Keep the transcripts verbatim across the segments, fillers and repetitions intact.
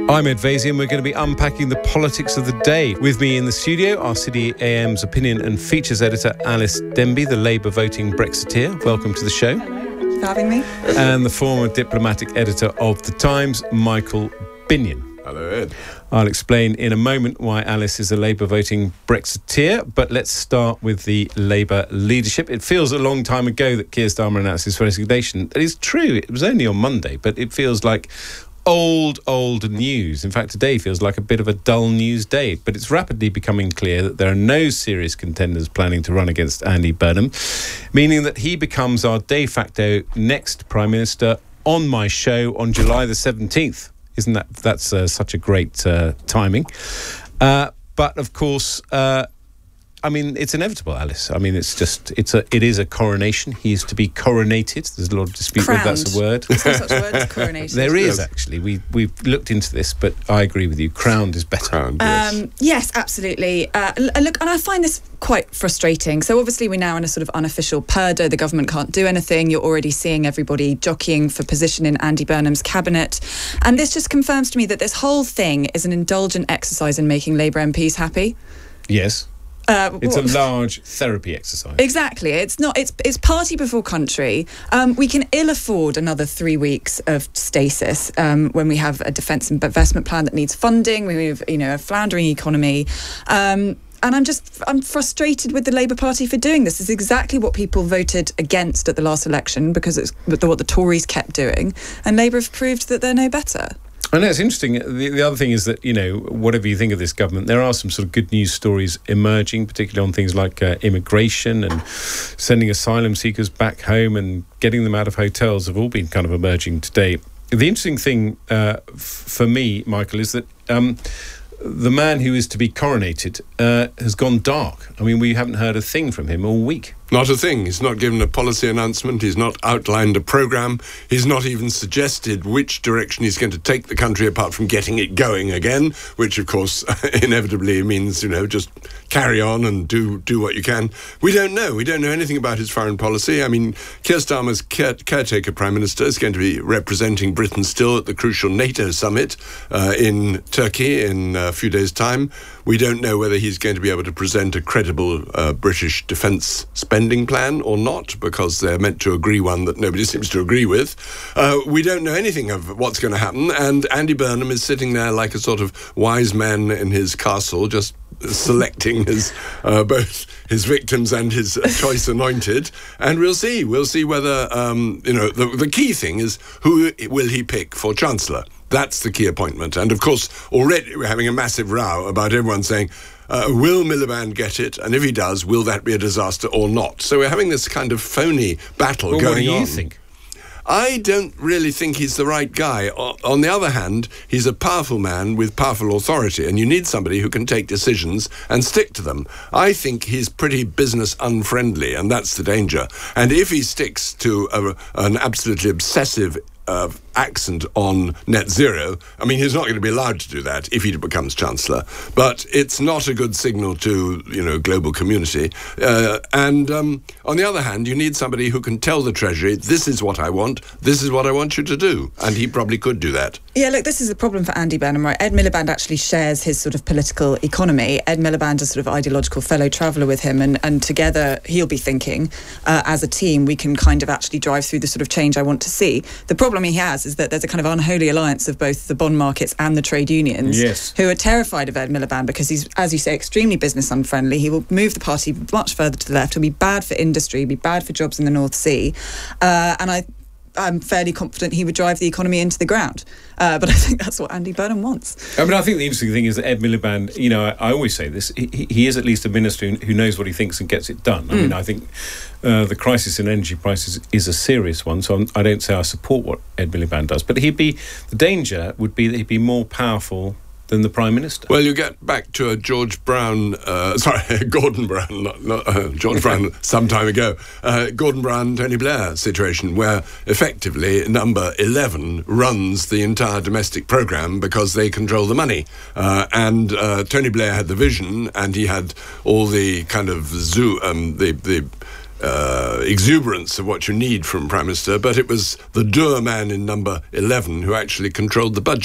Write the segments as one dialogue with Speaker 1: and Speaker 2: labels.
Speaker 1: I'm Ed Vasey and we're going to be unpacking the politics of the day. With me in the studio, our City A M's opinion and features editor Alice Denby, the Labour voting Brexiteer. Welcome to the show.
Speaker 2: Hello, thank you for having me.
Speaker 1: And the former diplomatic editor of The Times, Michael Binion.
Speaker 3: Hello, Ed.
Speaker 1: I'll explain in a moment why Alice is a Labour voting Brexiteer, but let's start with the Labour leadership. It feels a long time ago that Keir Starmer announced his resignation. It is true, it was only on Monday, but it feels like old, old news. In fact, today feels like a bit of a dull news day, but it's rapidly becoming clear that there are no serious contenders planning to run against Andy Burnham, meaning that he becomes our de facto next Prime Minister on my show on July the seventeenth. Isn't that, that's uh, such a great uh, timing. Uh, but of course, uh, I mean, it's inevitable, Alice. I mean, it's just, it's a, it is a coronation. He is to be coronated. There's a lot of dispute whether that's a word.
Speaker 2: There's no such word as coronated.
Speaker 1: There is, actually. We, we've looked into this, but I agree with you. Crowned is better.
Speaker 3: Crowned, yes.
Speaker 2: Um, yes, absolutely. Uh, look, and I find this quite frustrating. So obviously we're now in a sort of unofficial purdah. The government can't do anything. You're already seeing everybody jockeying for position in Andy Burnham's cabinet. And this just confirms to me that this whole thing is an indulgent exercise in making Labour M Ps happy.
Speaker 1: Yes. Uh, it's a large therapy exercise.
Speaker 2: Exactly. It's not. It's it's party before country. Um, we can ill afford another three weeks of stasis um, when we have a defence investment plan that needs funding. We have, you know, a floundering economy. Um, And I'm just, I'm frustrated with the Labour Party for doing this. This is exactly what people voted against at the last election because it's what the Tories kept doing. And Labour have proved that they're no better.
Speaker 1: I know, it's interesting. The, the other thing is that, you know, whatever you think of this government, there are some sort of good news stories emerging, particularly on things like uh, immigration and sending asylum seekers back home and getting them out of hotels have all been kind of emerging today. The interesting thing uh, f- for me, Michael, is that um, the man who is to be coronated uh, has gone dark. I mean, we haven't heard a thing from him all week.
Speaker 3: Not a thing. He's not given a policy announcement. He's not outlined a programme. He's not even suggested which direction he's going to take the country apart from getting it going again, which, of course, inevitably means, you know, just carry on and do do what you can. We don't know. We don't know anything about his foreign policy. I mean, Keir Starmer's care- caretaker Prime Minister is going to be representing Britain still at the crucial NATO summit uh, in Turkey in a few days' time. We don't know whether he's going to be able to present a credible uh, British defence spending plan or not, because they're meant to agree one that nobody seems to agree with. Uh, we don't know anything of what's going to happen, and Andy Burnham is sitting there like a sort of wise man in his castle, just selecting his uh, both his victims and his uh, choice anointed, and we'll see. We'll see whether, um, you know, the, the key thing is who will he pick for Chancellor. That's the key appointment. And, of course, already we're having a massive row about everyone saying, uh, will Miliband get it? And if he does, will that be a disaster or not? So we're having this kind of phony battle
Speaker 1: well,
Speaker 3: going on.
Speaker 1: What do you on. think?
Speaker 3: I don't really think he's the right guy. O- on the other hand, he's a powerful man with powerful authority, and you need somebody who can take decisions and stick to them. I think he's pretty business unfriendly, and that's the danger. And if he sticks to a, an absolutely obsessive Uh, accent on net zero, I mean, he's not going to be allowed to do that if he becomes Chancellor. But it's not a good signal to, you know, global community. Uh, and um, on the other hand, you need somebody who can tell the Treasury, this is what I want, this is what I want you to do. And he probably could do that.
Speaker 2: Yeah, look, this is a problem for Andy Burnham, right? Ed Miliband actually shares his sort of political economy. Ed Miliband is a sort of ideological fellow traveller with him, and, and together he'll be thinking, uh, as a team, we can kind of actually drive through the sort of change I want to see. The problem he has is that there's a kind of unholy alliance of both the bond markets and the trade unions,
Speaker 1: yes,
Speaker 2: who are terrified of Ed Miliband because he's, as you say, extremely business unfriendly. He will move the party much further to the left. He'll be bad for industry, he'll be bad for jobs in the North Sea. Uh, and I... I'm fairly confident he would drive the economy into the ground. Uh, but I think that's what Andy Burnham wants.
Speaker 1: I mean, I think the interesting thing is that Ed Miliband, you know, I, I always say this, he, he is at least a minister who knows what he thinks and gets it done. I mm. mean, I think uh, the crisis in energy prices is a serious one, so I'm, I don't say I support what Ed Miliband does. But he'd be, the danger would be that he'd be more powerful than the Prime Minister.
Speaker 3: Well, you get back to a George Brown, uh, sorry, Gordon Brown, not, not uh, George Brown, some time ago, uh, Gordon Brown, Tony Blair situation, where effectively number eleven runs the entire domestic programme because they control the money. Uh, and uh, Tony Blair had the vision, and he had all the kind of zoo, um, the the. Uh, exuberance of what you need from Prime Minister, but it was the dour man in number eleven who actually controlled the budget.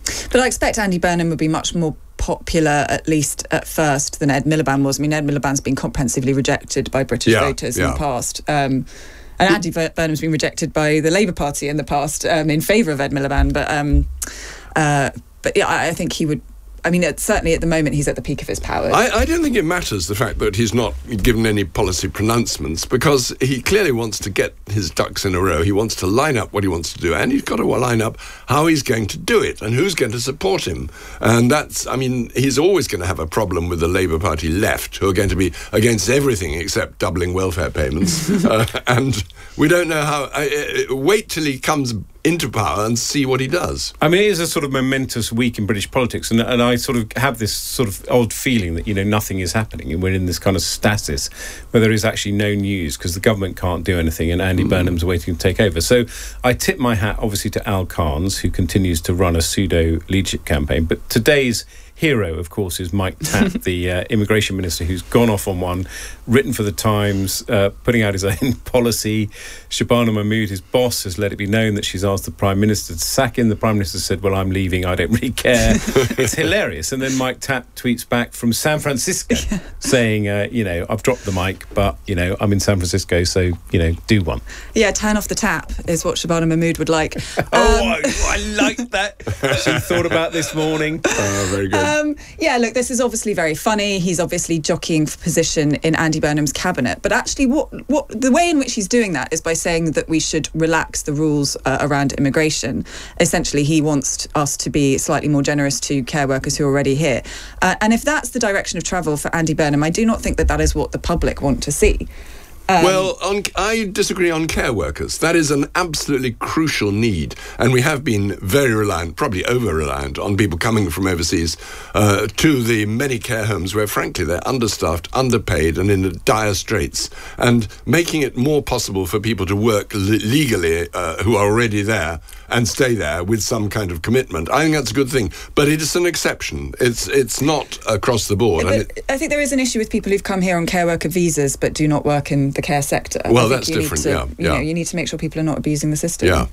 Speaker 2: But I expect Andy Burnham would be much more popular, at least at first, than Ed Miliband was. I mean, Ed Miliband's been comprehensively rejected by British
Speaker 3: Yeah,
Speaker 2: voters in
Speaker 3: yeah.
Speaker 2: the past. Um, and Andy Burnham's been rejected by the Labour Party in the past um, in favour of Ed Miliband. But, um, uh, but yeah, I I think he would... I mean, it's, certainly at the moment, he's at the peak of his powers.
Speaker 3: I, I don't think it matters, the fact that he's not given any policy pronouncements, because he clearly wants to get his ducks in a row. He wants to line up what he wants to do, and he's got to line up how he's going to do it and who's going to support him. And that's, I mean, he's always going to have a problem with the Labour Party left, who are going to be against everything except doubling welfare payments. uh, and we don't know how... Uh, uh, wait till he comes into power and see what he does.
Speaker 1: I mean, it is a sort of momentous week in British politics, and, and I sort of have this sort of odd feeling that, you know, nothing is happening and we're in this kind of stasis where there is actually no news because the government can't do anything and Andy mm. Burnham's waiting to take over. So I tip my hat, obviously, to Al Carnes, who continues to run a pseudo-leadership campaign. But today's hero, of course, is Mike Tapp, the uh, immigration minister, who's gone off on one, written for the Times, uh, putting out his own policy. Shabana Mahmood, his boss, has let it be known that she's asked the Prime Minister to sack him. The Prime Minister said, well, I'm leaving, I don't really care. It's hilarious. And then Mike Tapp tweets back from San Francisco yeah. saying, uh, you know, I've dropped the mic, but, you know, I'm in San Francisco, so, you know, do one.
Speaker 2: Yeah, turn off the tap is what Shabana Mahmood would like. Um,
Speaker 1: oh, I, I like that. She thought about this morning.
Speaker 3: Oh, very good.
Speaker 2: Um, yeah, look, this is obviously very funny. He's obviously jockeying for position in Andy Burnham's cabinet. But actually, what what the way in which he's doing that is by saying that we should relax the rules uh, around immigration. Essentially, he wants us to be slightly more generous to care workers who are already here. Uh, and if that's the direction of travel for Andy Burnham, I do not think that that is what the public want to see. Um,
Speaker 3: well, on, I disagree on care workers. That is an absolutely crucial need. And we have been very reliant, probably over-reliant, on people coming from overseas uh, to the many care homes where, frankly, they're understaffed, underpaid, and in dire straits. And making it more possible for people to work le- legally uh, who are already there and stay there with some kind of commitment, I think that's a good thing. But it is an exception. It's it's not across the board.
Speaker 2: But
Speaker 3: and it,
Speaker 2: I think there is an issue with people who've come here on care worker visas but do not work in the care sector.
Speaker 3: Well,
Speaker 2: I think
Speaker 3: that's
Speaker 2: you
Speaker 3: different,
Speaker 2: need to,
Speaker 3: yeah,
Speaker 2: You
Speaker 3: yeah.
Speaker 2: know, you need to make sure people are not abusing the system.
Speaker 3: yeah.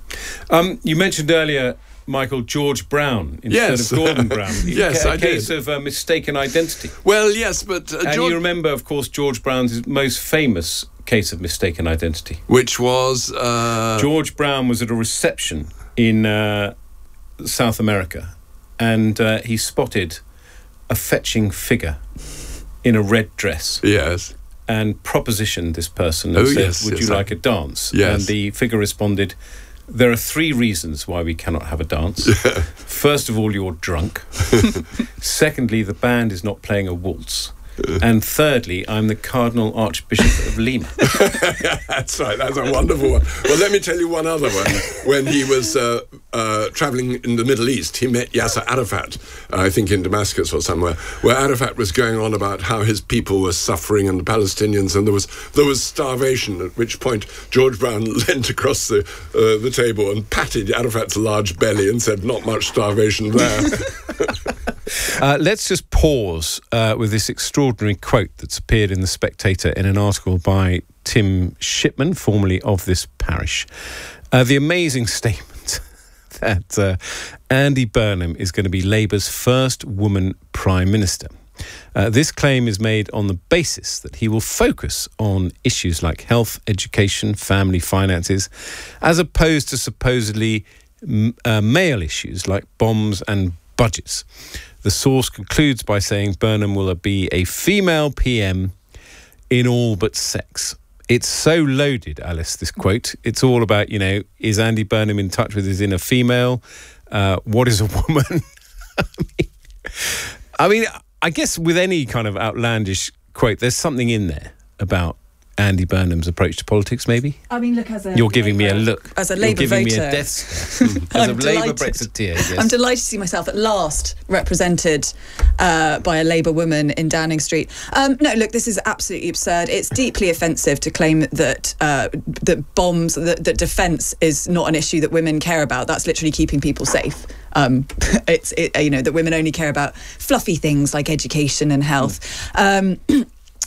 Speaker 1: Um, you mentioned earlier, Michael, George Brown instead
Speaker 3: Yes.
Speaker 1: of Gordon Brown.
Speaker 3: Yes,
Speaker 1: a
Speaker 3: I
Speaker 1: case
Speaker 3: did.
Speaker 1: of uh, mistaken identity.
Speaker 3: Well, yes, but... Uh,
Speaker 1: And
Speaker 3: George,
Speaker 1: you remember, of course, George Brown's most famous case of mistaken identity.
Speaker 3: which was... Uh,
Speaker 1: George Brown was at a reception in uh, South America, and uh, he spotted a fetching figure in a red dress
Speaker 3: yes.
Speaker 1: and propositioned this person and
Speaker 3: Oh,
Speaker 1: said,
Speaker 3: yes,
Speaker 1: would
Speaker 3: yes,
Speaker 1: you
Speaker 3: I-
Speaker 1: like a dance?
Speaker 3: Yes.
Speaker 1: And the figure responded, there are three reasons why we cannot have a dance. First of all, you're drunk. Secondly, the band is not playing a waltz. And thirdly, I'm the Cardinal Archbishop of Lima.
Speaker 3: That's right. That's a wonderful one. Well, let me tell you one other one. When he was uh, uh, travelling in the Middle East, he met Yasser Arafat, uh, I think in Damascus or somewhere, where Arafat was going on about how his people were suffering and the Palestinians, and there was there was starvation. At which point George Brown leant across the uh, the table and patted Arafat's large belly and said, "Not much starvation there."
Speaker 1: Uh, let's just pause uh, with this extraordinary quote that's appeared in The Spectator in an article by Tim Shipman, formerly of this parish. Uh, the amazing statement that uh, Andy Burnham is going to be Labour's first woman Prime Minister. Uh, this claim is made on the basis that he will focus on issues like health, education, family finances, as opposed to supposedly m- uh, male issues like bombs and budgets. The source concludes by saying Burnham will be a female P M in all but sex. It's so loaded, Alice, this quote. It's all about, you know, is Andy Burnham in touch with his inner female? Uh, what is a woman? I mean, I mean, I guess with any kind of outlandish quote, there's something in there about Andy Burnham's approach to politics, maybe?
Speaker 2: I mean, look, as a
Speaker 1: You're giving
Speaker 2: Labour,
Speaker 1: me a look.
Speaker 2: As a
Speaker 1: You're
Speaker 2: Labour
Speaker 1: giving
Speaker 2: voter,
Speaker 1: me a death stare. As a
Speaker 2: I'm
Speaker 1: Labour
Speaker 2: delighted.
Speaker 1: Brexiteer, yes.
Speaker 2: I'm delighted to see myself at last represented uh, by a Labour woman in Downing Street. Um, no, look, this is absolutely absurd. It's deeply offensive to claim that uh, that bombs, that, that defence is not an issue that women care about. That's literally keeping people safe. Um, it's it, you know that women only care about fluffy things like education and health. Um,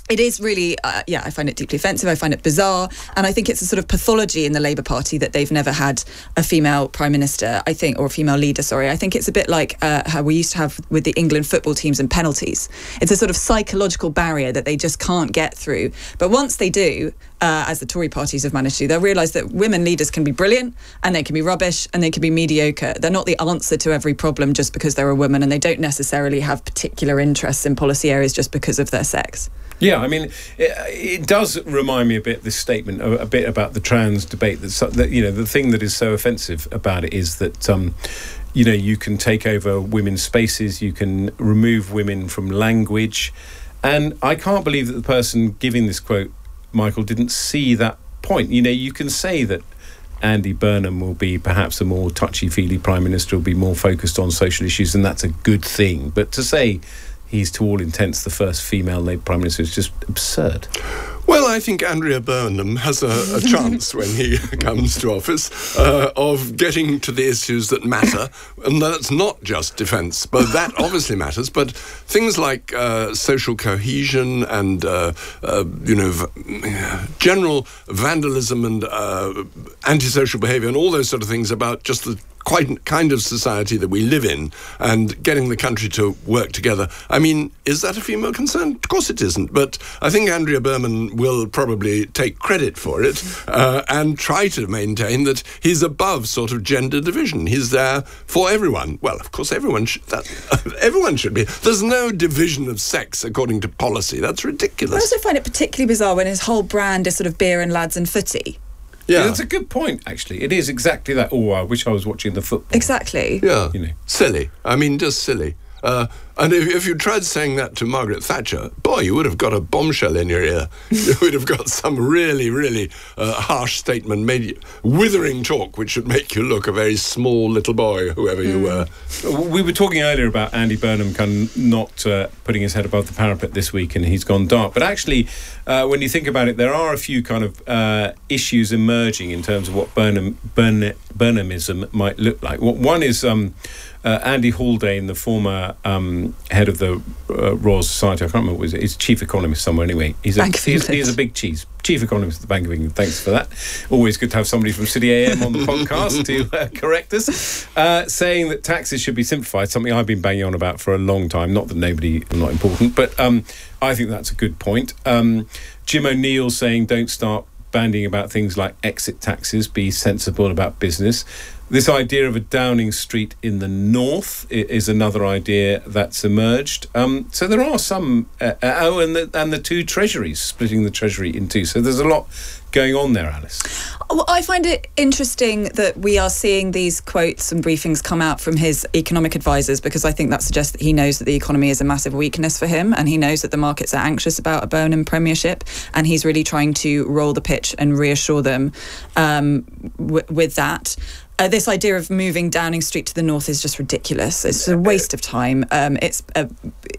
Speaker 2: It is really, uh, yeah, I find it deeply offensive. I find it bizarre. And I think it's a sort of pathology in the Labour Party that they've never had a female Prime Minister, I think, or a female leader, sorry. I think it's a bit like uh, how we used to have with the England football teams and penalties. It's a sort of psychological barrier that they just can't get through. But once they do, uh, as the Tory parties have managed to, they'll realise that women leaders can be brilliant and they can be rubbish and they can be mediocre. They're not the answer to every problem just because they're a woman, and they don't necessarily have particular interests in policy areas just because of their sex.
Speaker 1: Yeah, I mean, it, it does remind me a bit, this statement, a, a bit about the trans debate. That's, that, you know, the thing that is so offensive about it is that, um, you know, you can take over women's spaces, you can remove women from language. And I can't believe that the person giving this quote, Michael, didn't see that point. You know, you can say that Andy Burnham will be perhaps a more touchy-feely Prime Minister, will be more focused on social issues, and that's a good thing. But to say he's to all intents the first female Labour Prime Minister is just absurd.
Speaker 3: Well, I think Andrea Burnham has a, a chance when he comes to office uh, of getting to the issues that matter, and that's not just defence, but that obviously matters, but things like uh, social cohesion and, uh, uh, you know, v- general vandalism and uh, antisocial behaviour and all those sort of things about just the quite kind of society that we live in and getting the country to work together. I mean, is that a female concern? Of course it isn't, but I think Andrea Burnham will probably take credit for it uh, and try to maintain that he's above sort of gender division. He's there for everyone. Well, of course, everyone should, that, everyone should be. There's no division of sex according to policy. That's ridiculous.
Speaker 2: I also find it particularly bizarre when his whole brand is sort of beer and lads and footy.
Speaker 1: Yeah, that's a good point, actually. It is exactly that. Oh, I wish I was watching the football.
Speaker 2: Exactly.
Speaker 3: Yeah.
Speaker 1: You know.
Speaker 3: Silly. I mean, just silly. Uh, and if, if you tried saying that to Margaret Thatcher, boy, you would have got a bombshell in your ear. You would have got some really, really uh, harsh statement, made withering talk, which would make you look a very small little boy, whoever you were.
Speaker 1: We were talking earlier about Andy Burnham kind of not uh, putting his head above the parapet this week, and he's gone dark. But actually, uh, when you think about it, there are a few kind of uh, issues emerging in terms of what Burnham, Burn, Burnhamism might look like. One is Um, Uh, Andy Haldane, the former um, head of the uh, Royal Society, I can't remember what it was, he's chief economist somewhere anyway. He's a,
Speaker 2: Bank of
Speaker 1: he's,
Speaker 2: England.
Speaker 1: he's a big cheese. Chief economist at the Bank of England, thanks for that. Always good to have somebody from City A M on the podcast to uh, correct us. Uh, saying that taxes should be simplified, something I've been banging on about for a long time. Not that nobody, not important, but um, I think that's a good point. Um, Jim O'Neill saying don't start bandying about things like exit taxes, be sensible about business. This idea of a Downing Street in the north is another idea that's emerged. Um, so there are some... Uh, oh, and the, and the two treasuries, splitting the treasury in two. So there's a lot going on there, Alice.
Speaker 2: Well, I find it interesting that we are seeing these quotes and briefings come out from his economic advisors, because I think that suggests that he knows that the economy is a massive weakness for him, and he knows that the markets are anxious about a Burnham premiership, and he's really trying to roll the pitch and reassure them um, w- with that. Uh, this idea of moving Downing Street to the north is just ridiculous. It's a waste of time. Um, it's a,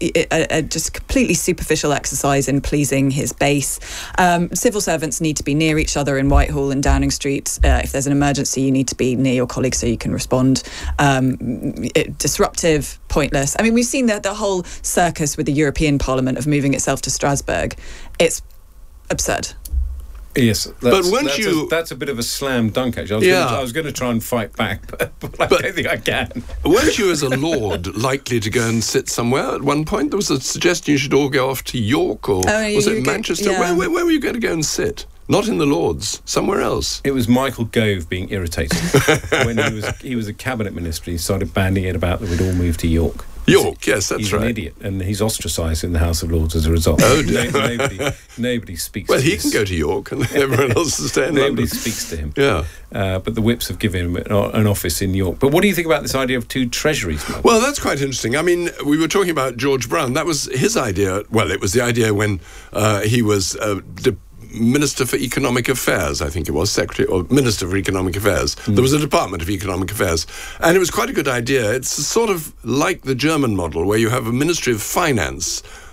Speaker 2: a, a just completely superficial exercise in pleasing his base. Um, civil servants need to be near each other in Whitehall and Downing Street. Uh, if there's an emergency, you need to be near your colleagues so you can respond. Um, it, disruptive, pointless. I mean, we've seen the, the whole circus with the European Parliament of moving itself to Strasbourg. It's absurd.
Speaker 1: Yes, that's,
Speaker 3: but once
Speaker 1: that's
Speaker 3: you...
Speaker 1: A, that's a bit of a slam dunk, actually. I was,
Speaker 3: yeah.
Speaker 1: gonna, I was going to try and fight back, but, but I
Speaker 3: but
Speaker 1: don't think I can.
Speaker 3: Weren't you, as a lord, likely to go and sit somewhere at one point? There was a suggestion you should all go off to York, or
Speaker 2: oh,
Speaker 3: was it
Speaker 2: go,
Speaker 3: Manchester?
Speaker 2: Yeah.
Speaker 3: Where, where, where were you going to go and sit? Not in the Lords, somewhere else.
Speaker 1: It was Michael Gove being irritated when he was he was a cabinet minister. He started banding it about that we'd all move to York.
Speaker 3: York, yes, that's
Speaker 1: he's
Speaker 3: right.
Speaker 1: He's an idiot, and he's ostracised in the House of Lords as a result.
Speaker 3: Oh, dear.
Speaker 1: No, nobody, nobody speaks
Speaker 3: well,
Speaker 1: to
Speaker 3: he
Speaker 1: his,
Speaker 3: can go to York, and everyone else is staying in
Speaker 1: Nobody
Speaker 3: London.
Speaker 1: speaks to him.
Speaker 3: Yeah.
Speaker 1: Uh, but the whips have given him an, an office in York. But what do you think about this idea of two treasuries, Mark?
Speaker 3: Well, that's quite interesting. I mean, we were talking about George Brown. That was his idea. Well, it was the idea when uh, he was... Uh, de- Minister for Economic Affairs, I think it was, Secretary or Minister for Economic Affairs. Mm. There was a Department of Economic Affairs. And it was quite a good idea. It's sort of like the German model, where you have a Ministry of Finance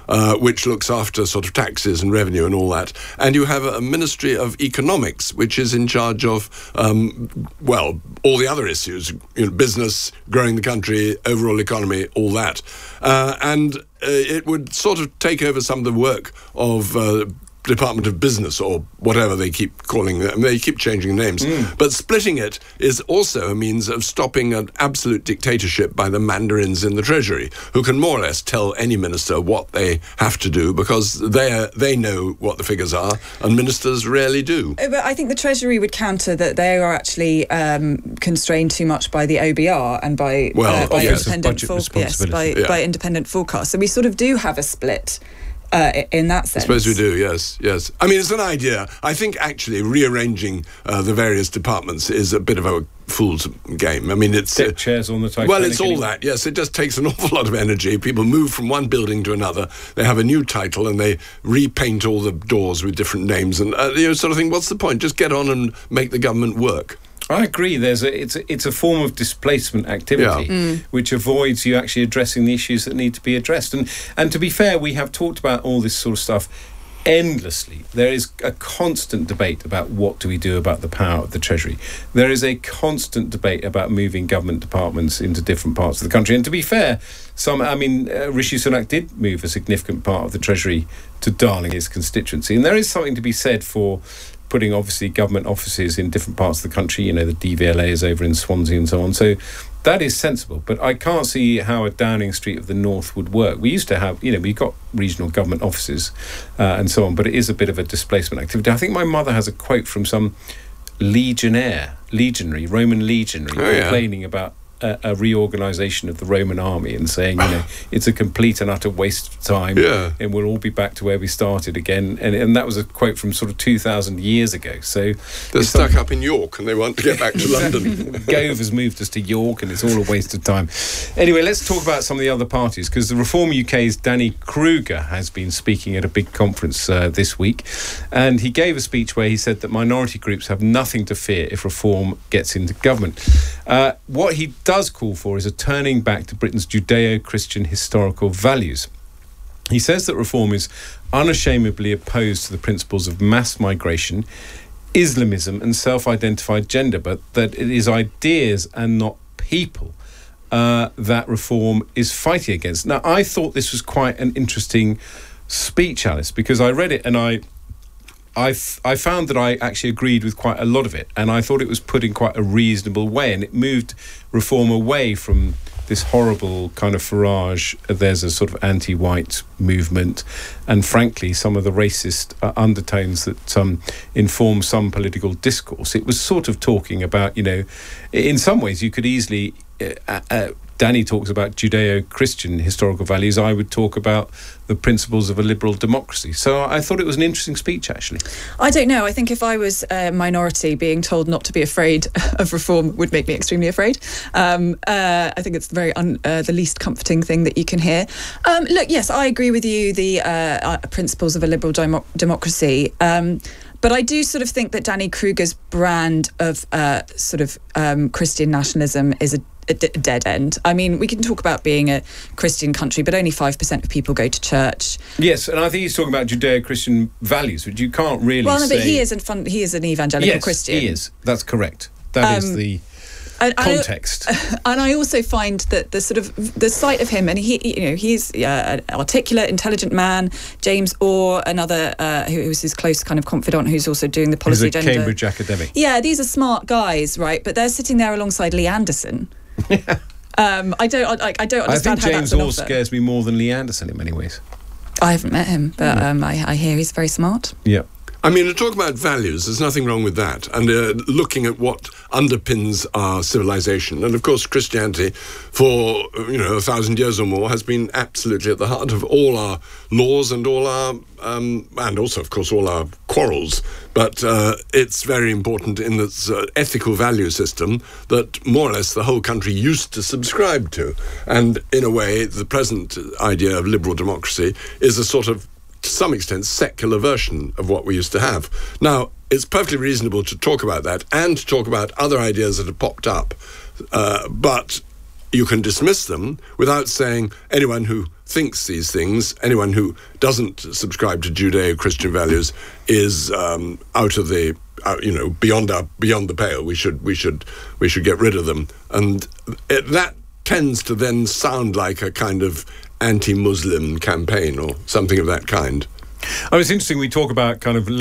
Speaker 3: uh, which looks after sort of taxes and revenue and all that. And you have a Ministry of Economics, which is in charge of, um, well, all the other issues, you know, business, growing the country, overall economy, all that. Uh, and uh, it would sort of take over some of the work of uh, Department of Business, or whatever they keep calling them. They keep changing names. Mm. But splitting it is also a means of stopping an absolute dictatorship by the mandarins in the Treasury, who can more or less tell any minister what they have to do, because they they know what the figures are, and ministers rarely do.
Speaker 2: But I think the Treasury would counter that they are actually um, constrained too much by the O B R and by,
Speaker 3: well,
Speaker 2: uh, by
Speaker 3: yes.
Speaker 2: independent for- yes, by, yeah. by independent forecasts. So we sort of do have a split. Uh, in that sense.
Speaker 3: I suppose we do, yes, yes. I mean, it's an idea. I think actually rearranging uh, the various departments is a bit of a fool's game. I mean, it's...
Speaker 1: Deck uh, chairs on the Titanic.
Speaker 3: Well, it's all that, yes. It just takes an awful lot of energy. People move from one building to another. They have a new title and they repaint all the doors with different names and uh, you know, sort of thing. What's the point? Just get on and make the government work.
Speaker 1: I agree. There's a it's a, it's a form of displacement activity
Speaker 3: yeah.
Speaker 2: mm.
Speaker 1: which avoids you actually addressing the issues that need to be addressed. And and to be fair, we have talked about all this sort of stuff endlessly. There is a constant debate about what do we do about the power of the Treasury. There is a constant debate about moving government departments into different parts of the country. And to be fair, some I mean, uh, Rishi Sunak did move a significant part of the Treasury to Darling, his constituency. And there is something to be said for putting obviously government offices in different parts of the country. You know, the D V L A is over in Swansea and so on. So that is sensible. But I can't see how a Downing Street of the North would work. We used to have, you know, we got regional government offices uh, and so on, but it is a bit of a displacement activity. I think my mother has a quote from some legionnaire, legionary, Roman legionary,
Speaker 3: oh, yeah.
Speaker 1: complaining about A, a reorganisation of the Roman army and saying, you know, it's a complete and utter waste of time,
Speaker 3: yeah.
Speaker 1: and we'll all be back to where we started again. And, and that was a quote from sort of two thousand years ago. So
Speaker 3: they're stuck up in York and they want to get back to London.
Speaker 1: Gove has moved us to York, and it's all a waste of time. Anyway, let's talk about some of the other parties, because the Reform U K's Danny Kruger has been speaking at a big conference uh, this week, and he gave a speech where he said that minority groups have nothing to fear if Reform gets into government. Uh, what he does call for is a turning back to Britain's Judeo-Christian historical values. He says that Reform is unashamedly opposed to the principles of mass migration, Islamism and self-identified gender, but that it is ideas and not people uh, that Reform is fighting against. Now, I thought this was quite an interesting speech, Alice, because I read it and I I, f- I found that I actually agreed with quite a lot of it, and I thought it was put in quite a reasonable way, and it moved Reform away from this horrible kind of Farage, uh, there's a sort of anti-white movement, and frankly some of the racist uh, undertones that um, inform some political discourse. It was sort of talking about, you know, in some ways you could easily uh, uh, Danny talks about Judeo-Christian historical values. I would talk about the principles of a liberal democracy. So I thought it was an interesting speech, actually.
Speaker 2: I don't know. I think if I was a minority, being told not to be afraid of Reform would make me extremely afraid. Um, uh, I think it's the very un, uh, the least comforting thing that you can hear. Um, look, yes, I agree with you. The uh, uh, principles of a liberal demo- democracy. Um, But I do sort of think that Danny Kruger's brand of uh, sort of um, Christian nationalism is a, a, d- a dead end. I mean, we can talk about being a Christian country, but only five percent of people go to church.
Speaker 1: Yes, and I think he's talking about Judeo-Christian values, which you can't really
Speaker 2: Well, no,
Speaker 1: say...
Speaker 2: but he is, an fun, he is an evangelical
Speaker 1: yes,
Speaker 2: Christian.
Speaker 1: Yes, he is. That's correct. That um, is the...
Speaker 2: And,
Speaker 1: context.
Speaker 2: I, and I also find that the sort of the sight of him, and he, you know, he's uh, an articulate, intelligent man. James Orr, another uh, who, who was his close kind of confidant, who's also doing the policy
Speaker 1: He's a
Speaker 2: agenda.
Speaker 1: Cambridge academic.
Speaker 2: Yeah, these are smart guys, right? But they're sitting there alongside Lee Anderson. um, I don't, I, I don't understand
Speaker 1: I think
Speaker 2: how
Speaker 1: James
Speaker 2: that's an
Speaker 1: Orr
Speaker 2: offer.
Speaker 1: scares me more than Lee Anderson in many ways.
Speaker 2: I haven't met him, but
Speaker 1: Mm.
Speaker 2: um, I, I hear he's very smart.
Speaker 1: Yeah.
Speaker 3: I mean, to talk about values, there's nothing wrong with that. And uh, looking at what underpins our civilization. And, of course, Christianity, for, you know, a thousand years or more, has been absolutely at the heart of all our laws and all our, um, and also, of course, all our quarrels. But uh, it's very important in this uh, ethical value system that more or less the whole country used to subscribe to. And, in a way, the present idea of liberal democracy is a sort of, to some extent, secular version of what we used to have. Now, it's perfectly reasonable to talk about that and to talk about other ideas that have popped up, uh, but you can dismiss them without saying anyone who thinks these things, anyone who doesn't subscribe to Judeo-Christian values, is um, out of the, uh, you know, beyond our beyond the pale. We should we should we should get rid of them, and it, that tends to then sound like a kind of anti-Muslim campaign or something of that kind.
Speaker 1: Oh, it's interesting. We talk about kind of